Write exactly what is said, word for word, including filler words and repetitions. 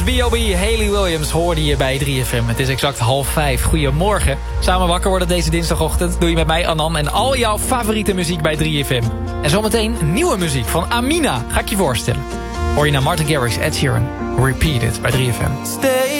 B O B Hayley Williams hoorde je bij drie F M. Het is exact half vijf. Goedemorgen. Samen wakker worden deze dinsdagochtend doe je met mij, Anan, en al jouw favoriete muziek bij drie F M. En zometeen nieuwe muziek van Amina, ga ik je voorstellen. Hoor je naar Martin Garrix, Ed Sheeran. Repeat It bij drie F M. Stay